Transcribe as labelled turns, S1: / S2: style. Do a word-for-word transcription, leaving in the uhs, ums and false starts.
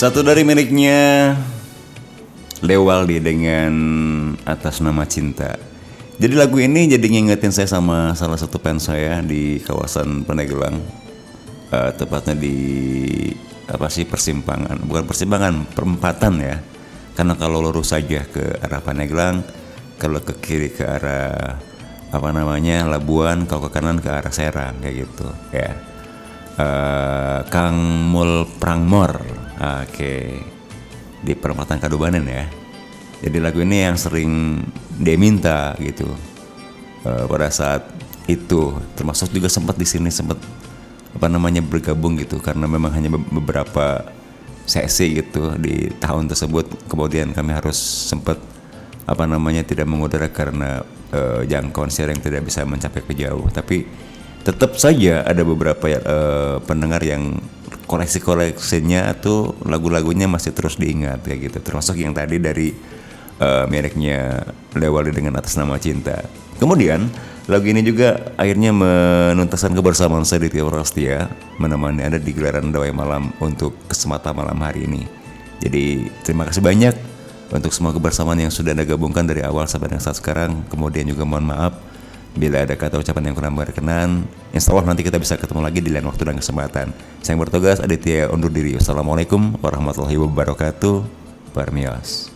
S1: Satu dari miliknya Lewaldi dengan Atas Nama Cinta. Jadi lagu ini jadi ngingetin saya sama salah satu fans saya di kawasan Pandeglang, uh, tepatnya di apa sih persimpangan, bukan persimpangan, perempatan ya. Karena kalau lurus saja ke arah Pandeglang, kalau ke kiri ke arah apa namanya Labuan, kalau ke kanan ke arah Serang kayak gitu ya. Uh, Kang Mul Prangmor, oke, okay. Di perempatan Kadubanen ya. Jadi lagu ini yang sering dia minta gitu uh, pada saat itu, termasuk juga sempat di sini sempat apa namanya bergabung gitu karena memang hanya beberapa sesi gitu di tahun tersebut. Kemudian kami harus sempat apa namanya tidak mengudara karena uh, jangkauan share yang tidak bisa mencapai ke jauh. Tapi tetap saja ada beberapa uh, pendengar yang koleksi-koleksinya atau lagu-lagunya masih terus diingat kayak gitu. Termasuk yang tadi dari uh, mereknya Lewaldi dengan Atas Nama Cinta. Kemudian lagu ini juga akhirnya menuntaskan kebersamaan saya di Tio Rastia, menemani Anda di gelaran Dawai Malam untuk kesempatan malam hari ini. Jadi terima kasih banyak untuk semua kebersamaan yang sudah Anda gabungkan dari awal sampai dengan saat sekarang. Kemudian juga mohon maaf bila ada kata ucapan yang kurang berkenan. Insya Allah nanti kita bisa ketemu lagi di lain waktu dan kesempatan. Saya yang bertugas Aditya undur diri. Wassalamualaikum warahmatullahi wabarakatuh. Barmios.